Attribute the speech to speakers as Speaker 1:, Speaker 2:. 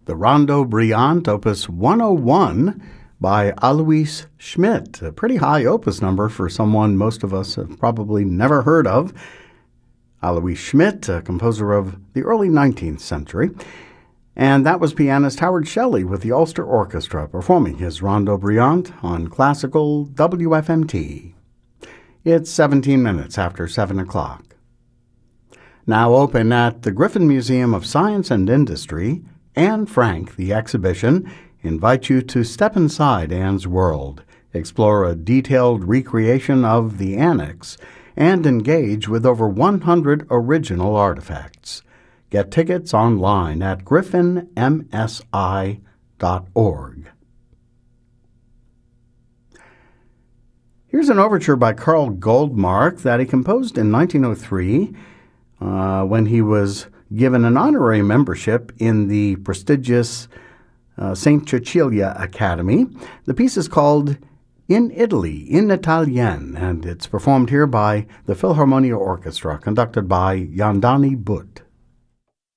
Speaker 1: the Rondo Brillante, Opus 101 by Alois Schmidt, a pretty high opus number for someone most of us have probably never heard of. Alois Schmidt, a composer of the early 19th century. And that was pianist Howard Shelley with the Ulster Orchestra performing his Rondo Brillante on classical WFMT. It's 17 minutes after 7 o'clock. Now open at the Griffin Museum of Science and Industry, Anne Frank, the exhibition, invite you to step inside Anne's world, explore a detailed recreation of the annex, and engage with over 100 original artifacts. Get tickets online at griffinmsi.org. Here's an overture by Carl Goldmark that he composed in 1903 when he was given an honorary membership in the prestigious St. Cecilia Academy. The piece is called In Italy, in Italien, and it's performed here by the Philharmonia Orchestra, conducted by Yandani Butt.